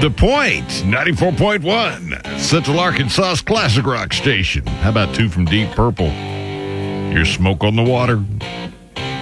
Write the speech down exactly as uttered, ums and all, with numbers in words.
The Point, ninety-four point one, Central Arkansas's classic rock station. How about two from Deep Purple? Here's Smoke on the Water.